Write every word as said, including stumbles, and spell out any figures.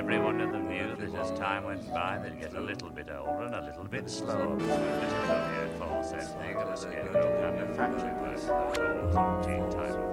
everyone of them knew that as time went by, they'd get a little bit older and a little bit slower. Little Romeo Paul said thing of a scarecrow kind of factory worker, those old teen type of